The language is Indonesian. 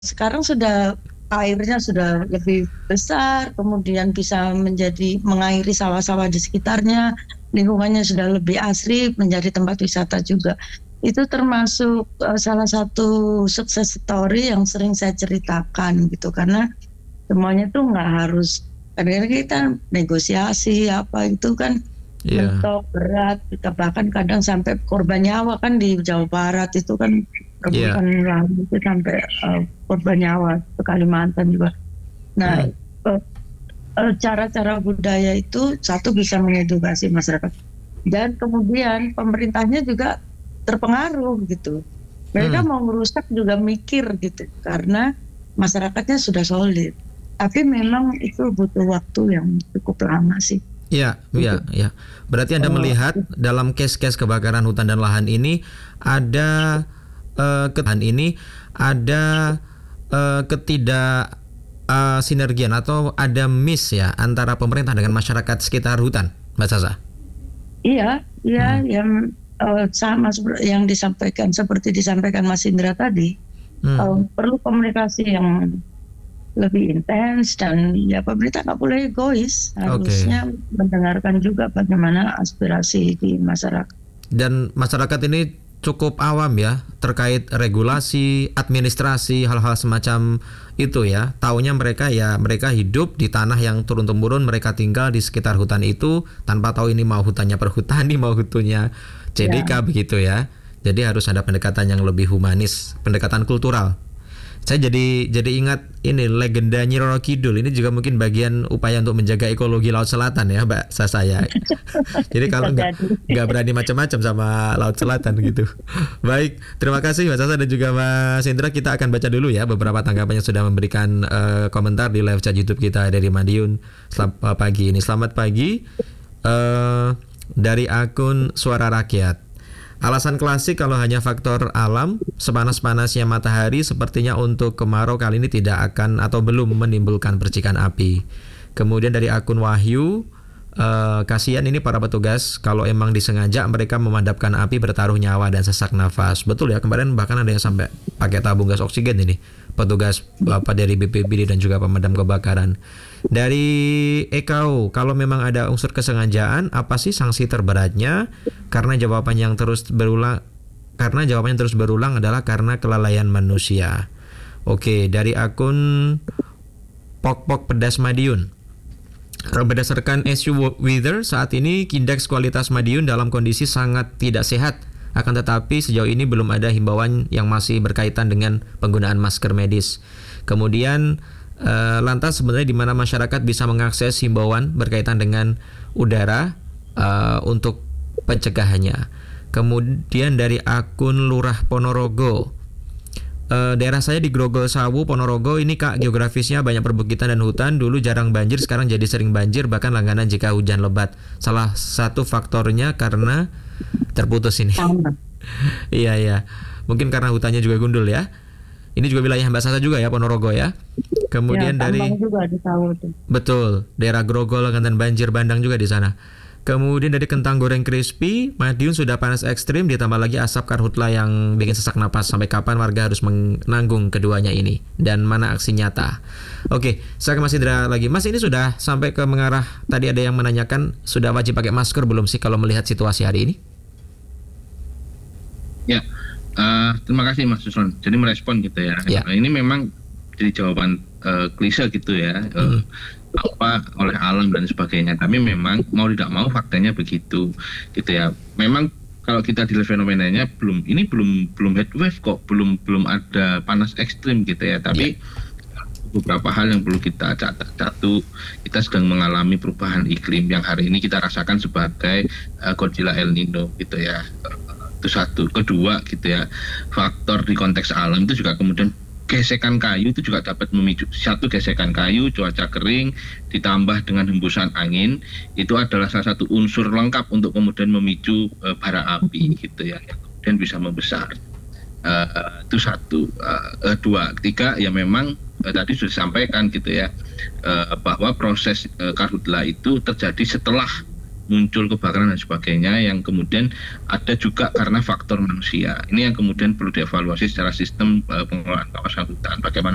sekarang sudah airnya sudah lebih besar, kemudian bisa mengairi sawah-sawah di sekitarnya, lingkungannya sudah lebih asri, menjadi tempat wisata juga. Itu termasuk salah satu sukses story yang sering saya ceritakan gitu, karena semuanya tuh nggak harus, kadang-kadang kita negosiasi apa itu kan mentok berat, kita bahkan kadang sampai korban nyawa kan di Jawa Barat itu kan rebutan lahan itu sampai korban nyawa, ke Kalimantan juga. Nah, cara-cara budaya itu satu bisa mengedukasi masyarakat, dan kemudian pemerintahnya juga terpengaruh gitu. Mereka mau merusak juga mikir gitu, karena masyarakatnya sudah solid. Tapi memang itu butuh waktu yang cukup lama sih. Iya. Berarti Anda melihat dalam case-case kebakaran hutan dan lahan ini ada ketidak sinergian atau ada miss ya antara pemerintah dengan masyarakat sekitar hutan, Mbak Sasa? Iya, yang sama yang seperti disampaikan Mas Indra tadi, perlu komunikasi yang lebih intens, dan ya pemerintah nggak boleh egois, harusnya mendengarkan juga bagaimana aspirasi di masyarakat. Dan masyarakat ini cukup awam ya terkait regulasi, administrasi, hal-hal semacam itu ya. Taunya mereka hidup di tanah yang turun-temurun, mereka tinggal di sekitar hutan itu tanpa tahu ini mau hutannya perhutani, mau hutannya CDK begitu ya. Jadi harus ada pendekatan yang lebih humanis, pendekatan kultural. Saya jadi ingat ini legenda Nyi Roro Kidul, ini juga mungkin bagian upaya untuk menjaga ekologi Laut Selatan ya, Mbak Sasa ya. Jadi kalau nggak berani macam-macam sama Laut Selatan gitu. Baik, terima kasih Mbak Sasa dan juga Mas Indra. Kita akan baca dulu ya beberapa tanggapan yang sudah memberikan komentar di live chat YouTube kita dari Madiun pagi ini. Selamat pagi dari akun Suara Rakyat. Alasan klasik kalau hanya faktor alam, sepanas-panasnya matahari sepertinya untuk kemarau kali ini tidak akan atau belum menimbulkan percikan api. Kemudian dari akun Wahyu, kasihan ini para petugas, kalau emang disengaja mereka memadamkan api bertaruh nyawa dan sesak nafas. Betul ya, kemarin bahkan ada yang sampai pakai tabung gas oksigen ini, petugas Bapak dari BPBD dan juga pemadam kebakaran. Dari EKO, kalau memang ada unsur kesengajaan, apa sih sanksi terberatnya? Karena jawaban yang terus berulang adalah karena kelalaian manusia. Oke, dari akun Pok Pedas Madiun. Berdasarkan SU Weather, saat ini indeks kualitas Madiun dalam kondisi sangat tidak sehat. Akan tetapi sejauh ini belum ada himbauan yang masih berkaitan dengan penggunaan masker medis. Kemudian lantas sebenarnya di mana masyarakat bisa mengakses himbauan berkaitan dengan udara untuk pencegahannya. Kemudian dari akun Lurah Ponorogo, daerah saya di Grogol Sawu, Ponorogo ini Kak, geografisnya banyak perbukitan dan hutan. Dulu jarang banjir, sekarang jadi sering banjir, bahkan langganan jika hujan lebat. Salah satu faktornya karena terputus ini. Iya. Mungkin karena hutannya juga gundul ya. Ini juga wilayah Mbak Sasa juga ya, Ponorogo ya. Kemudian dari juga di Sawu tuh. Betul, daerah Grogol langganan banjir bandang juga di sana. Kemudian dari kentang goreng crispy, Madiun sudah panas ekstrim, ditambah lagi asap karhutla yang bikin sesak napas. Sampai kapan warga harus menanggung keduanya ini? Dan mana aksi nyata? Oke, saya ke Mas Indra lagi. Mas, ini sudah sampai ke mengarah, tadi ada yang menanyakan, sudah wajib pakai masker belum sih kalau melihat situasi hari ini? Ya, terima kasih Mas Susron. Jadi merespon gitu ya. Ini memang jadi jawaban klise gitu ya. Oleh alam dan sebagainya, tapi memang mau tidak mau faktanya begitu gitu ya. Memang kalau kita dilihat fenomenanya belum heat wave kok, belum ada panas ekstrim gitu ya, tapi beberapa hal yang perlu kita catat. Satu, kita sedang mengalami perubahan iklim yang hari ini kita rasakan sebagai Godzilla El Nino gitu ya. Itu satu. Kedua gitu ya, faktor di konteks alam itu juga kemudian gesekan kayu itu juga dapat memicu. Satu, gesekan kayu, cuaca kering ditambah dengan hembusan angin itu adalah salah satu unsur lengkap untuk kemudian memicu bara api gitu ya, yang kemudian bisa membesar. Itu satu. Dua, tiga, ya memang tadi sudah disampaikan gitu ya, bahwa proses karhutla itu terjadi setelah muncul kebakaran dan sebagainya, yang kemudian ada juga karena faktor manusia. Ini yang kemudian perlu dievaluasi secara sistem pengelolaan kawasan hutan. Bagaimana